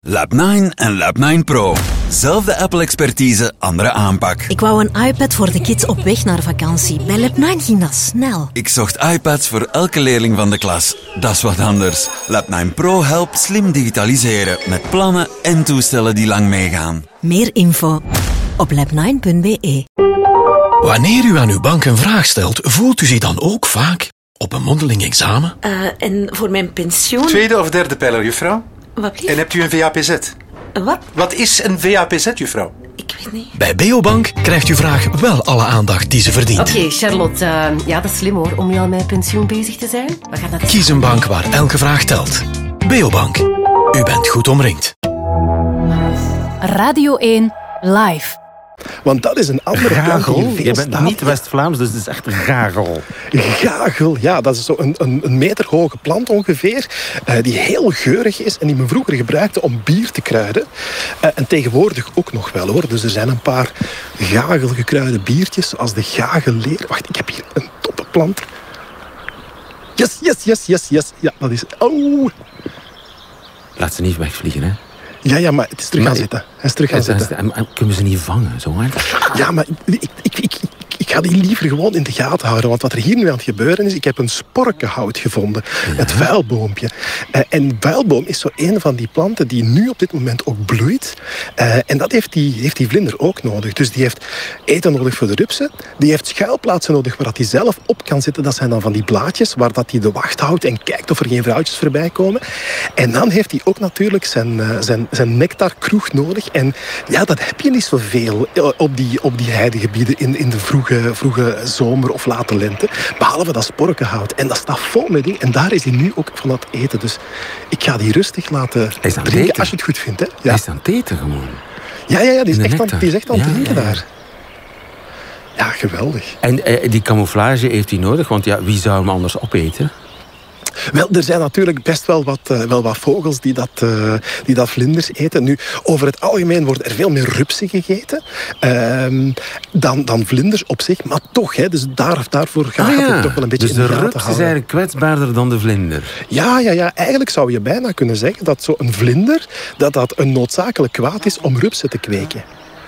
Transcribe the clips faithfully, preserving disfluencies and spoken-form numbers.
Lab negen en Lab negen Pro. Zelfde Apple-expertise, andere aanpak. Ik wou een iPad voor de kids op weg naar vakantie. Bij Lab negen ging dat snel. Ik zocht iPads voor elke leerling van de klas. Dat is wat anders. Lab negen Pro helpt slim digitaliseren met plannen en toestellen die lang meegaan. Meer info op lab negen punt be. Wanneer u aan uw bank een vraag stelt, voelt u zich dan ook vaak op een mondeling examen? Uh, en voor mijn pensioen... Tweede of derde pijler, juffrouw? Wat lief? En hebt u een V A P Z? Wat? Wat is een V A P Z, juffrouw? Ik weet niet. Bij Beobank krijgt uw vraag wel alle aandacht die ze verdient. Oké, okay, Charlotte. Uh, ja, dat is slim hoor, om nu al met pensioen bezig te zijn. We gaan dat... Kies een bank waar elke vraag telt. Beobank. U bent goed omringd. Radio één Live. Want dat is een andere Gagel? plant. Je bent niet West-Vlaams, dus het is echt een gagel. Gagel, ja, dat is zo een, een, een meter hoge plant ongeveer. Uh, die heel geurig is en die men vroeger gebruikte om bier te kruiden. Uh, en tegenwoordig ook nog wel hoor. Dus er zijn een paar gagelgekruide biertjes, zoals de gagelleer. Wacht, ik heb hier een toppenplant. Yes, yes, yes, yes, yes. Ja, dat is... Oh. Laat ze niet wegvliegen, hè? Ja, ja, maar het is terug gaan zitten. Hij is terug gaan zitten. En kunnen we ze niet vangen, zo hè? Ja, maar ik, ik, ik, ik ga die liever gewoon in de gaten houden. Want wat er hier nu aan het gebeuren is, ik heb een sporkenhout gevonden. Ja. Het vuilboompje. Uh, en vuilboom is zo een van die planten die nu op dit moment ook bloeit. Uh, en dat heeft die, heeft die vlinder ook nodig. Dus die heeft eten nodig voor de rupsen. Die heeft schuilplaatsen nodig waar hij zelf op kan zitten. Dat zijn dan van die blaadjes waar dat hij de wacht houdt en kijkt of er geen vrouwtjes voorbij komen. En dan heeft hij ook natuurlijk zijn, uh, zijn, zijn nectarkroeg nodig. En ja, dat heb je niet zoveel op die, op die heidegebieden in, in de vroege, vroege zomer of late lente. Behalve dat sporkenhout. En dat staat vol met dingen. En daar is hij nu ook van aan het eten. Dus ik ga die rustig laten drinken eten? als je het goed vindt. Hè? Ja. Hij is aan het eten gewoon. Ja, ja, ja, die is echt aan, die is echt aan het ja, drinken ja, ja. daar. Ja, geweldig. En eh, die camouflage heeft hij nodig, want ja, wie zou hem anders opeten? Wel, er zijn natuurlijk best wel wat, uh, wel wat vogels die dat, uh, die dat vlinders eten. Nu, over het algemeen worden er veel meer rupsen gegeten uh, dan, dan vlinders op zich. Maar toch, hè, dus daar, daarvoor gaat ah, ja. het toch wel een beetje dus in de de gaten rups is houden. eigenlijk kwetsbaarder dan de vlinder? Ja, ja, ja, eigenlijk zou je bijna kunnen zeggen dat zo'n vlinder dat dat een noodzakelijk kwaad is om rupsen te kweken.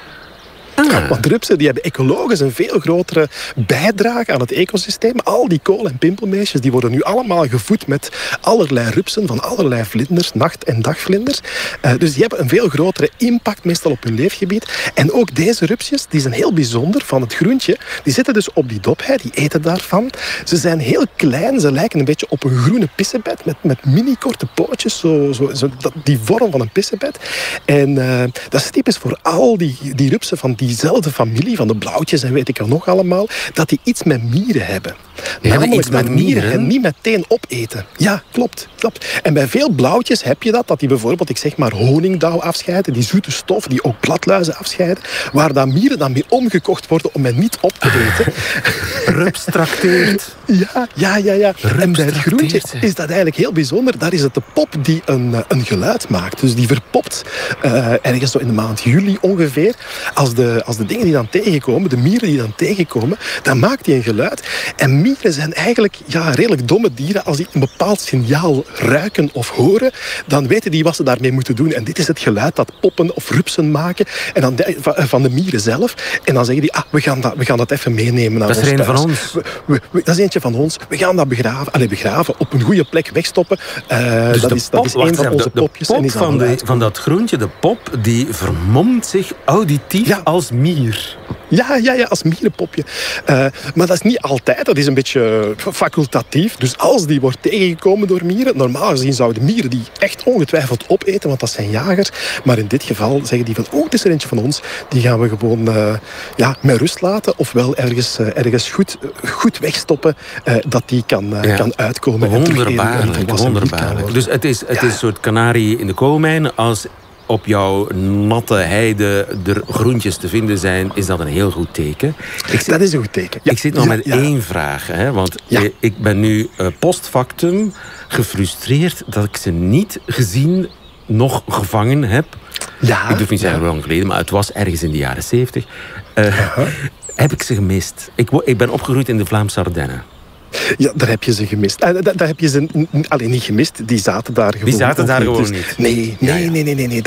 Ah. Want rupsen die hebben ecologisch een veel grotere bijdrage aan het ecosysteem. Al die kool- en pimpelmeesjes die worden nu allemaal gevoed met allerlei rupsen van allerlei vlinders, nacht- en dagvlinders. Uh, dus die hebben een veel grotere impact meestal op hun leefgebied. En ook deze rupsjes, die zijn heel bijzonder van het groentje. Die zitten dus op die dophei, die eten daarvan. Ze zijn heel klein, ze lijken een beetje op een groene pissebed met, met mini-korte pootjes, zo, zo, zo, die vorm van een pissebed. En uh, dat is typisch voor al die, die rupsen van die diezelfde familie, van de blauwtjes en weet ik al nog allemaal, dat die iets met mieren hebben. Die hebben iets met dat mieren? hen niet meteen opeten. Ja, klopt, klopt. En bij veel blauwtjes heb je dat, dat die bijvoorbeeld, ik zeg maar, honingdauw afscheiden, die zoete stof, die ook bladluizen afscheiden, waar dan mieren dan weer omgekocht worden om hen niet op te eten. Rups trakteert. Ja, ja, ja. ja. Rups en bij het groentje trakteert, is dat eigenlijk heel bijzonder. Daar is het de pop die een, een geluid maakt. Dus die verpopt uh, ergens zo in de maand juli ongeveer. Als de, als de dingen die dan tegenkomen, de mieren die dan tegenkomen, dan maakt die een geluid. En mieren zijn eigenlijk ja, redelijk domme dieren. Als die een bepaald signaal ruiken of horen, dan weten die wat ze daarmee moeten doen. En dit is het geluid dat poppen of rupsen maken en dan de, van de mieren zelf. En dan zeggen die, ah, we gaan dat, we gaan dat even meenemen naar dat ons is er een thuis. van ons. We, we, we, dat is eentje van ons. We gaan dat begraven. Allee, begraven. Op een goede plek wegstoppen. Uh, dus dat, de is, pop, dat is een van even, onze de, de popjes. pop en die van, de, van dat groentje, de pop, die vermomt zich auditief ja. als mier. Ja, ja, ja, als mierenpopje. Uh, maar dat is niet altijd. Dat is een beetje facultatief. Dus als die wordt tegengekomen door mieren, normaal gezien zouden mieren die echt ongetwijfeld opeten, want dat zijn jagers. Maar in dit geval zeggen die van, oh, het is er eentje van ons. Die gaan we gewoon uh, ja, met rust laten. Ofwel ergens, uh, ergens goed, goed wegstoppen, uh, dat die kan, uh, ja. kan uitkomen. Wonderbaarlijk, wonderbaarlijk. Dus het is, het ja. is een soort kanarie in de koolmijn. Als op jouw natte heide er groentjes te vinden zijn, is dat een heel goed teken. Ik zit, dat is een goed teken. Ja. Ik zit nog ja, met ja. één vraag. Hè, want ja. ik ben nu uh, post factum gefrustreerd dat ik ze niet gezien, nog gevangen heb. Ja. Ik durf niet zeggen hoe lang geleden, maar het was ergens in de jaren zeventig. Uh, uh-huh. Heb ik ze gemist. Ik, ik ben opgegroeid in de Vlaamse Ardennen. Ja, daar heb je ze gemist. Uh, daar, daar heb je ze n- n- alleen niet gemist. Die zaten daar gewoon Die zaten daar niet. gewoon Dus, niet. Nee, nee, ja, ja. nee, nee, nee, nee.